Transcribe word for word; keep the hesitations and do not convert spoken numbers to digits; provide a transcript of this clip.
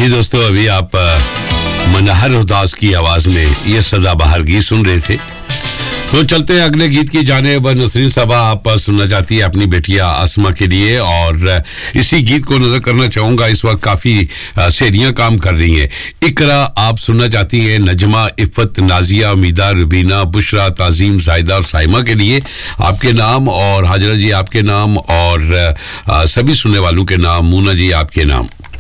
जी दोस्तों, अभी आप मनहर उदास की आवाज में ये सदाबहार गीत सुन रहे थे। तो चलते हैं अगले गीत की जानिब। नसरीन साहबा आप सुनना चाहती है अपनी बेटिया आसमा के लिए, और इसी गीत को नजर करना चाहूंगा। इस वक्त काफी सहेलियां काम कर रही हैं। इकरा आप सुनना चाहती है नजमा, इफ़त, नाजिया, उमीदा, रुबीना, बुशरा, ताजीम, जायदा और साइमा के लिए आपके नाम, और हाजरा जी आपके नाम, और सभी सुनने वालों के नाम, मूना जी आपके नाम।